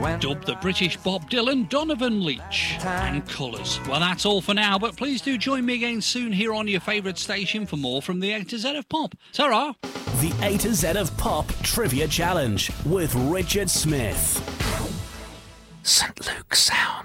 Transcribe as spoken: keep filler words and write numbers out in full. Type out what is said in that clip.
dubbed the British Bob Dylan, Donovan Leitch, and Colours. Well, that's all for now, but please do join me again soon here on your favourite station for more from the A to Z of Pop. Ta-ra! The A to Z of Pop Trivia Challenge with Richard Smith. Saint Luke Sound.